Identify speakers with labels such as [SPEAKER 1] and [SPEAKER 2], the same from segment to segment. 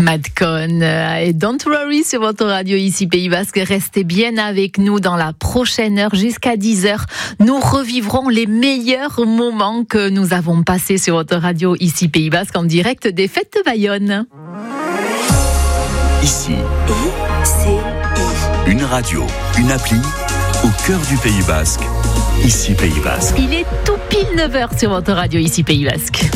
[SPEAKER 1] Madcon et Don't Worry sur votre radio ici Pays Basque. Restez bien avec nous dans la prochaine heure jusqu'à 10h. Nous revivrons les meilleurs moments que nous avons passés sur votre radio ici Pays Basque en direct des fêtes de Bayonne.
[SPEAKER 2] Ici, une radio, une appli au cœur du Pays Basque. Ici Pays Basque.
[SPEAKER 1] Il est tout pile 9h sur votre radio ici Pays Basque.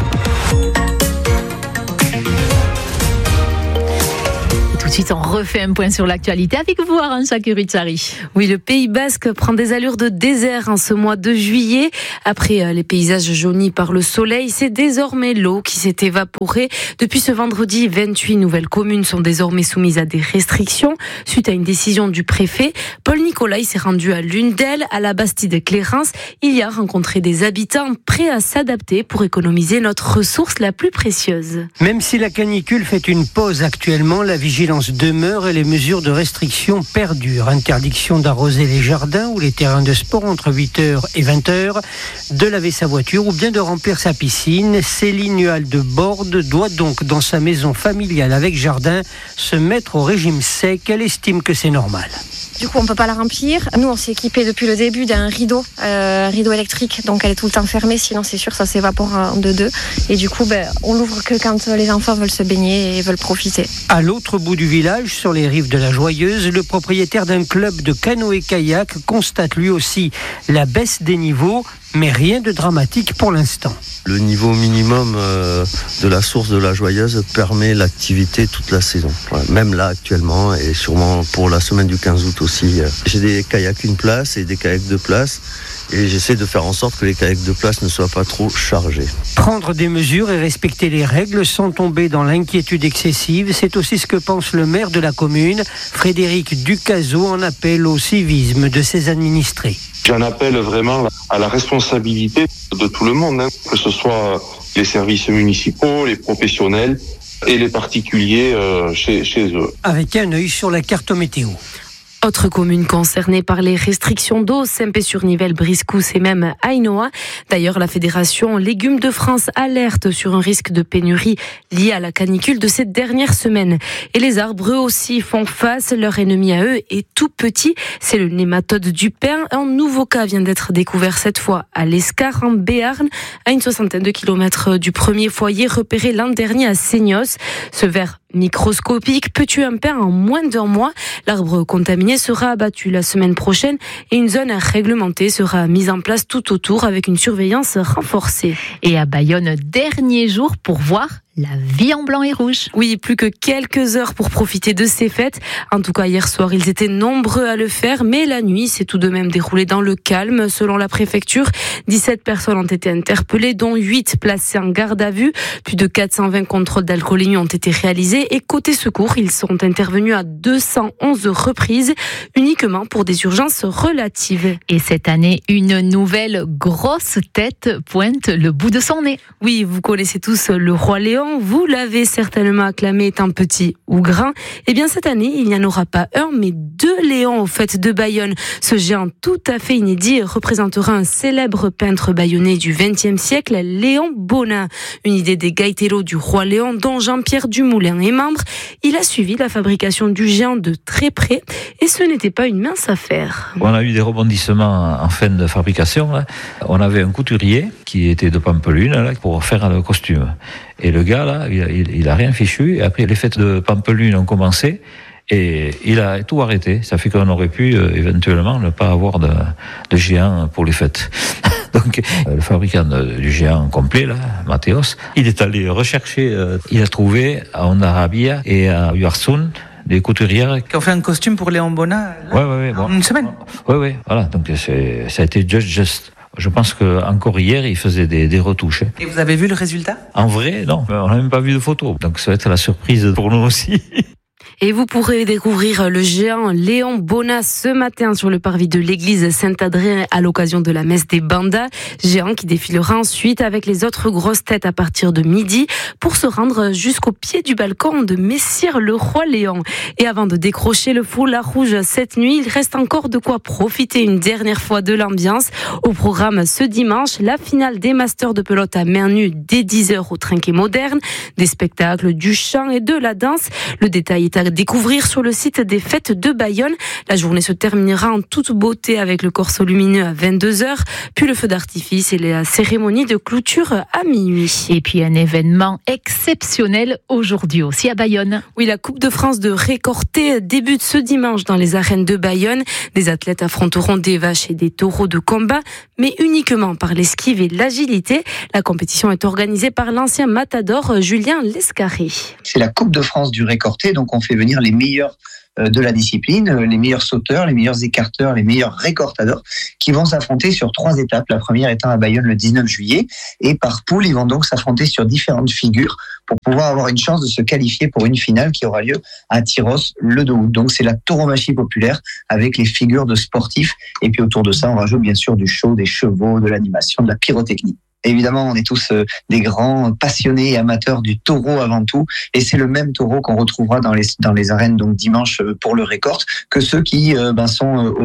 [SPEAKER 1] Tout de suite, on refait un point sur l'actualité avec vous, Arantxa Kurutsari.
[SPEAKER 3] Oui, le Pays Basque prend des allures de désert en ce mois de juillet. Après les paysages jaunis par le soleil, c'est désormais l'eau qui s'est évaporée. Depuis ce vendredi, 28 nouvelles communes sont désormais soumises à des restrictions suite à une décision du préfet. Paul Nicolai s'est rendu à l'une d'elles, à la Bastide Clérance. Il y a rencontré des habitants prêts à s'adapter pour économiser notre ressource la plus précieuse.
[SPEAKER 4] Même si la canicule fait une pause actuellement, la vigilance demeure et les mesures de restriction perdurent. Interdiction d'arroser les jardins ou les terrains de sport entre 8h et 20h, de laver sa voiture ou bien de remplir sa piscine. Céline Hualdeborde doit donc, dans sa maison familiale avec jardin, se mettre au régime sec. Elle estime que c'est normal.
[SPEAKER 5] Du coup, on peut pas la remplir. Nous, on s'est équipé depuis le début d'un rideau électrique, donc elle est tout le temps fermée. Sinon, c'est sûr, ça s'évapore en deux. Et du coup, on l'ouvre que quand les enfants veulent se baigner et veulent profiter.
[SPEAKER 4] À l'autre bout du village, sur les rives de la Joyeuse, le propriétaire d'un club de canoë-kayak constate lui aussi la baisse des niveaux, mais rien de dramatique pour l'instant.
[SPEAKER 6] Le niveau minimum de la source de la Joyeuse permet l'activité toute la saison. Voilà, même là actuellement et sûrement pour la semaine du 15 août aussi. J'ai des kayaks une place et des kayaks deux places et j'essaie de faire en sorte que les kayaks de place ne soient pas trop chargés.
[SPEAKER 4] Prendre des mesures et respecter les règles sans tomber dans l'inquiétude excessive, c'est aussi ce que pense le maire de la commune. Frédéric Ducazeau en appelle au civisme de ses administrés.
[SPEAKER 7] J'en appelle vraiment à la responsabilité de tout le monde, que ce soit les services municipaux, les professionnels et les particuliers chez eux.
[SPEAKER 4] Avec un œil sur la carte météo.
[SPEAKER 3] Autre commune concernée par les restrictions d'eau, Saint-Pé-sur-Nivelle, Briscousse et même Hainaut. D'ailleurs, la Fédération Légumes de France alerte sur un risque de pénurie lié à la canicule de cette dernière semaine. Et les arbres, eux aussi, font face. Leur ennemi à eux est tout petit. C'est le nématode du pin. Un nouveau cas vient d'être découvert cette fois à l'Escar, en Béarn, à une 60 de kilomètres du premier foyer repéré l'an dernier à Seignos. Ce ver microscopique peut tuer un pin en moins d'un mois. L'arbre contaminé sera abattu la semaine prochaine et une zone réglementée sera mise en place tout autour avec une surveillance renforcée.
[SPEAKER 1] Et à Bayonne, dernier jour pour voir la vie en blanc et rouge.
[SPEAKER 3] Oui, plus que quelques heures pour profiter de ces fêtes. En tout cas, hier soir, ils étaient nombreux à le faire, mais la nuit s'est tout de même déroulée dans le calme. Selon la préfecture, 17 personnes ont été interpellées, dont 8 placées en garde à vue. Plus de 420 contrôles d'alcoolémie ont été réalisés et côté secours, ils sont intervenus à 211 reprises, uniquement pour des urgences relatives.
[SPEAKER 1] Et cette année, une nouvelle grosse tête pointe le bout de son nez.
[SPEAKER 3] Oui, vous connaissez tous le Roi Léon. Vous l'avez certainement acclamé étant petit ou grand. Eh bien, cette année, il n'y en aura pas un, mais 2 Léons aux fêtes de Bayonne. Ce géant tout à fait inédit représentera un célèbre peintre bayonnais du XXe siècle, Léon Bonin. Une idée des gaïtellos du Roi Léon, dont Jean-Pierre Dumoulin est membre. Il a suivi la fabrication du géant de très près et ce n'était pas une mince affaire.
[SPEAKER 8] On a eu des rebondissements en fin de fabrication. Là. On avait un couturier qui était de Pampelune là, pour faire le costume. Et le gars, là, il a rien fichu. Et après, les fêtes de Pampelune ont commencé. Et il a tout arrêté. Ça fait qu'on aurait pu, éventuellement, ne pas avoir de géant pour les fêtes. Donc, le fabricant du géant complet, là, Mathéos, il est allé rechercher. Il a trouvé à Ondarabia et à Uarsun des couturières.
[SPEAKER 9] Qui ont fait un costume pour Léon Bonin
[SPEAKER 8] Ouais, bon.
[SPEAKER 9] Une semaine.
[SPEAKER 8] Ouais, voilà. Donc, ça a été just. Je pense qu'encore hier, il faisait des retouches.
[SPEAKER 9] Et vous avez vu le résultat ?
[SPEAKER 8] En vrai, non. On n'a même pas vu de photos. Donc ça va être la surprise pour nous aussi.
[SPEAKER 3] Et vous pourrez découvrir le géant Léon Bonnat ce matin sur le parvis de l'église Saint-Adrien à l'occasion de la messe des Bandas. Géant qui défilera ensuite avec les autres grosses têtes à partir de midi pour se rendre jusqu'au pied du balcon de Messire le Roi Léon. Et avant de décrocher le foulard rouge cette nuit, il reste encore de quoi profiter une dernière fois de l'ambiance. Au programme ce dimanche, la finale des Masters de pelote à main nue dès 10h au Trinquet Moderne, des spectacles, du chant et de la danse. Le détail est à découvrir sur le site des Fêtes de Bayonne. La journée se terminera en toute beauté avec le corso lumineux à 22h, puis le feu d'artifice et la cérémonie de clôture à minuit.
[SPEAKER 1] Et puis un événement exceptionnel aujourd'hui aussi à Bayonne.
[SPEAKER 3] Oui, la Coupe de France de récorté débute ce dimanche dans les arènes de Bayonne. Des athlètes affronteront des vaches et des taureaux de combat, mais uniquement par l'esquive et l'agilité. La compétition est organisée par l'ancien matador Julien Lescarré.
[SPEAKER 10] C'est la Coupe de France du récorté, donc on fait venir les meilleurs de la discipline, les meilleurs sauteurs, les meilleurs écarteurs, les meilleurs récortadors qui vont s'affronter sur 3 étapes. La première étant à Bayonne le 19 juillet et par poule, ils vont donc s'affronter sur différentes figures pour pouvoir avoir une chance de se qualifier pour une finale qui aura lieu à Tyros le 2 août. Donc c'est la tauromachie populaire avec les figures de sportifs et puis autour de ça, on rajoute bien sûr du show, des chevaux, de l'animation, de la pyrotechnie. Évidemment, on est tous des grands passionnés et amateurs du taureau avant tout, et c'est le même taureau qu'on retrouvera dans les arènes donc dimanche pour le récorte que ceux qui sont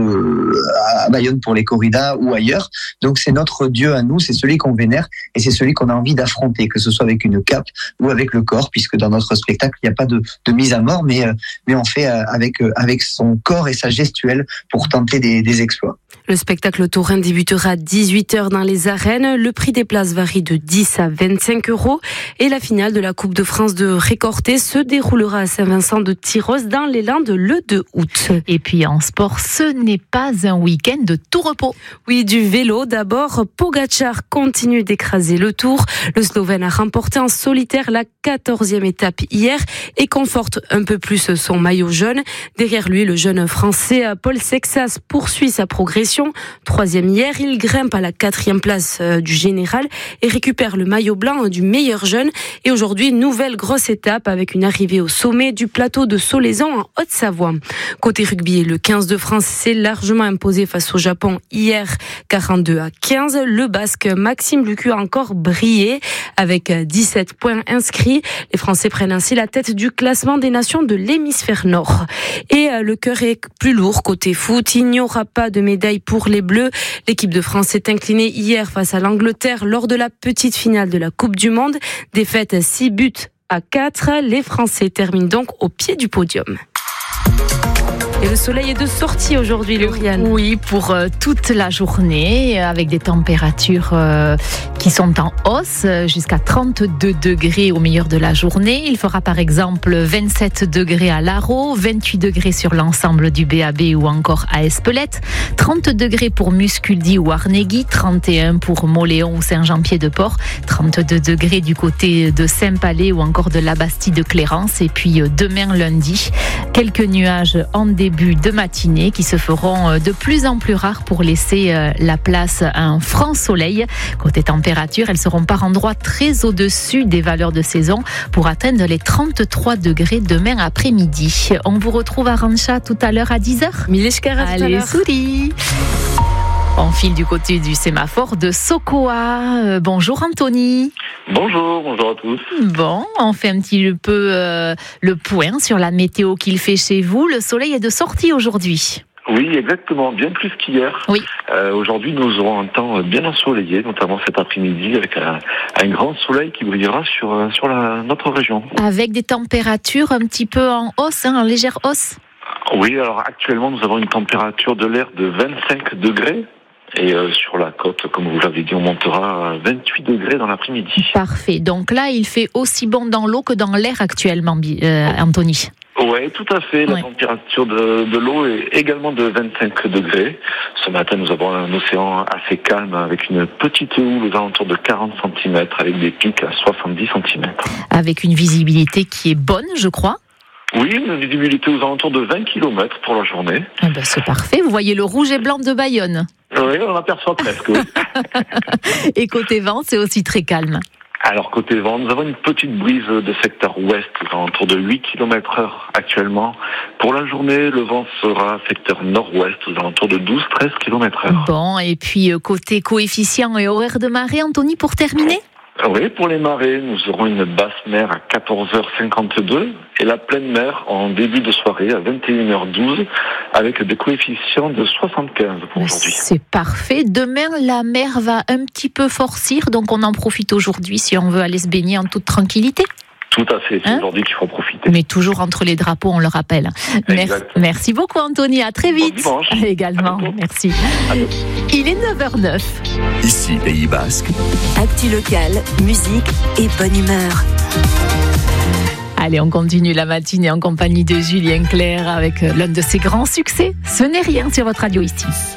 [SPEAKER 10] à Bayonne pour les corridas ou ailleurs. Donc c'est notre dieu à nous, c'est celui qu'on vénère et c'est celui qu'on a envie d'affronter, que ce soit avec une cape ou avec le corps, puisque dans notre spectacle il n'y a pas de mise à mort, mais on fait avec son corps et sa gestuelle pour tenter des exploits.
[SPEAKER 3] Le spectacle taurin débutera à 18h dans les arènes. Le prix des places varie de 10 à 25 € et la finale de la Coupe de France de récorté se déroulera à Saint-Vincent de Tyros dans les Landes le 2 août.
[SPEAKER 1] Et puis en sport, ce n'est pas un week-end de tout repos.
[SPEAKER 3] Oui, du vélo d'abord. Pogačar continue d'écraser le Tour. Le Slovène a remporté en solitaire la 14e étape hier et conforte un peu plus son maillot jaune. Derrière lui, le jeune Français Paul Sexas poursuit sa progression. 3e hier, il grimpe à la 4e place du général et récupère le maillot blanc du meilleur jeune. Et aujourd'hui, nouvelle grosse étape avec une arrivée au sommet du plateau de Solaizon en Haute-Savoie. Côté rugby, le 15 de France s'est largement imposé face au Japon hier 42-15. Le Basque Maxime Lucu a encore brillé avec 17 points inscrits. Les Français prennent ainsi la tête du classement des nations de l'hémisphère nord. Et le cœur est plus lourd côté foot. Il n'y aura pas de médaille pour les Bleus. L'équipe de France s'est inclinée hier face à l'Angleterre lors de la petite finale de la Coupe du Monde. Défaite 6-4. Les Français terminent donc au pied du podium. Et le soleil est de sortie aujourd'hui, Lauriane.
[SPEAKER 1] Oui, pour toute la journée, avec des températures qui sont en hausse, jusqu'à 32 degrés au meilleur de la journée. Il fera par exemple 27 degrés à Larot, 28 degrés sur l'ensemble du BAB ou encore à Espelette, 30 degrés pour Musculdi ou Arnegui, 31 pour Moléon ou Saint-Jean-Pied-de-Port, 32 degrés du côté de Saint-Palais ou encore de la Bastille de Clérance. Et puis demain lundi, quelques nuages en début de matinée qui se feront de plus en plus rares pour laisser la place à un franc soleil. Côté température, elles seront par endroits très au-dessus des valeurs de saison pour atteindre les 33 degrés demain après-midi. On vous retrouve à Rancha tout à l'heure à 10h. Allez, souris. On file du côté du sémaphore de Sokoa. Bonjour Anthony.
[SPEAKER 11] Bonjour à tous.
[SPEAKER 1] Bon, on fait un petit peu le point sur la météo qu'il fait chez vous. Le soleil est de sortie aujourd'hui.
[SPEAKER 11] Oui, exactement, bien plus qu'hier.
[SPEAKER 1] Oui.
[SPEAKER 11] Aujourd'hui, nous aurons un temps bien ensoleillé, notamment cet après-midi, avec un grand soleil qui brillera sur notre région.
[SPEAKER 1] Avec des températures un petit peu en hausse, en légère hausse.
[SPEAKER 11] Oui, alors actuellement, nous avons une température de l'air de 25 degrés. Et sur la côte, comme vous l'avez dit, on montera à 28 degrés dans l'après-midi.
[SPEAKER 1] Parfait. Donc là, il fait aussi bon dans l'eau que dans l'air actuellement, Anthony.
[SPEAKER 11] Oui, tout à fait. La température de l'eau est également de 25 degrés. Ce matin, nous avons un océan assez calme avec une petite houle aux alentours de 40 cm avec des pics à 70 cm. Avec
[SPEAKER 1] une visibilité qui est bonne, je crois.
[SPEAKER 11] Oui, une visibilité aux alentours de 20 km pour la journée.
[SPEAKER 1] Eh ben, c'est parfait. Vous voyez le rouge et blanc de Bayonne.
[SPEAKER 11] Oui, on aperçoit presque. Oui.
[SPEAKER 1] Et côté vent, c'est aussi très calme.
[SPEAKER 11] Alors côté vent, nous avons une petite brise de secteur ouest, autour de 8 km/h actuellement. Pour la journée, le vent sera secteur nord-ouest, aux alentours de 12-13 km/h.
[SPEAKER 1] Bon, et puis côté coefficient et horaire de marée, Anthony, pour terminer ?
[SPEAKER 11] Oui, pour les marées, nous aurons une basse mer à 14h52 et la pleine mer en début de soirée à 21h12 avec des coefficients de 75 pour aujourd'hui.
[SPEAKER 1] C'est parfait. Demain, la mer va un petit peu forcir, donc on en profite aujourd'hui si on veut aller se baigner en toute tranquillité.
[SPEAKER 11] Tout à fait, c'est aujourd'hui qu'il faut profiter.
[SPEAKER 1] Mais toujours entre les drapeaux, on le rappelle. Merci beaucoup Anthony, à très vite.
[SPEAKER 11] Bon dimanche.
[SPEAKER 1] Également, merci. Il est 9h09.
[SPEAKER 2] Ici, Pays Basque.
[SPEAKER 12] Actu local, musique et bonne humeur.
[SPEAKER 1] Allez, on continue la matinée en compagnie de Julien Clerc avec l'un de ses grands succès. Ce n'est rien sur votre radio ici.